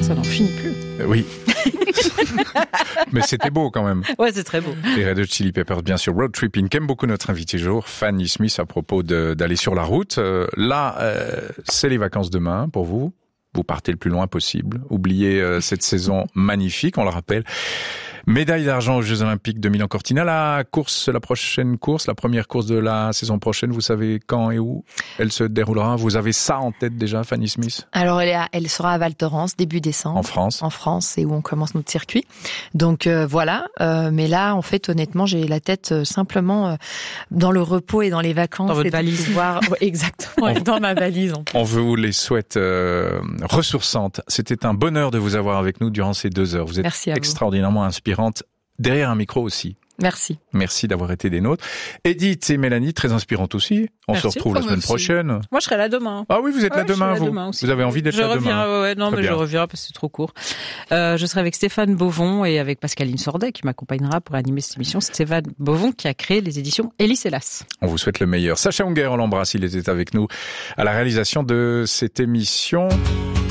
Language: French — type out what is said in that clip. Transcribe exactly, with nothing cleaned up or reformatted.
Ça n'en finit plus. Euh, oui. Mais c'était beau quand même. Ouais, c'est très beau. Les Red Hot Chili Peppers, bien sûr. Road Tripping, qu'aime beaucoup notre invité du jour, Fanny Smith, à propos de, d'aller sur la route. Euh, là, euh, c'est les vacances demain pour vous. Vous partez le plus loin possible. Oubliez euh, cette saison magnifique, on le rappelle. Médaille d'argent aux Jeux Olympiques de Milan-Cortina. La course, la prochaine course, la première course de la saison prochaine, vous savez quand et où elle se déroulera? Vous avez ça en tête déjà, Fanny Smith? Alors, elle, est à, elle sera à Val Thorens, début décembre. En France? En France, c'est où on commence notre circuit. Donc, euh, voilà. Euh, mais là, en fait, honnêtement, j'ai la tête euh, simplement euh, dans le repos et dans les vacances. Dans votre et de valise. pouvoir... ouais, exactement. On... dans ma valise. En plus. On vous les souhaite euh, ressourçantes. C'était un bonheur de vous avoir avec nous durant ces deux heures. Vous êtes Merci à extraordinairement vous. inspirante. Derrière un micro aussi. Merci. Merci d'avoir été des nôtres. Edith et Mélanie, très inspirantes aussi. On Merci, se retrouve la semaine aussi. prochaine. Moi, je serai là demain. Ah oui, vous êtes ouais, là demain, là vous. demain Vous avez envie d'être je là reviens, demain. Ouais, ouais, non, très mais bien. je reviens parce que c'est trop court. Euh, je serai avec Stéphane Bovon et avec Pascaline Sordet qui m'accompagnera pour animer cette émission. C'est Stéphane Bovon qui a créé les éditions Elis Hélas. On vous souhaite le meilleur. Sacha Unger, on l'embrasse. Il était avec nous à la réalisation de cette émission.